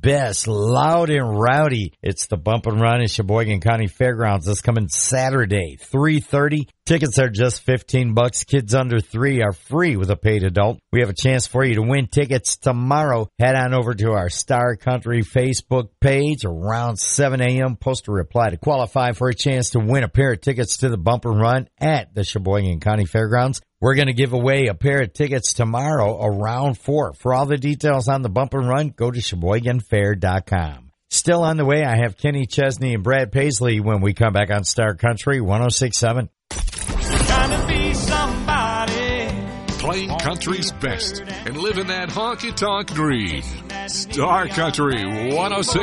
best, loud and rowdy. It's the Bump and Run at Sheboygan County Fairgrounds. This coming Saturday, 3:30. Tickets are just $15. Kids under 3 are free with a paid adult. We have a chance for you to win tickets tomorrow. Head on over to our Star Country Facebook page around 7 a.m. Post a reply to qualify for a chance to win a pair of tickets to the Bump and Run at the Sheboygan County Fairgrounds. We're going to give away a pair of tickets tomorrow around 4. For all the details on the Bump and Run, go to SheboyganFair.com. Still on the way, I have Kenny Chesney and Brad Paisley when we come back on Star Country 106.7. Trying to be somebody. Playing country's best and living that honky-tonk dream. Star Country 106.7.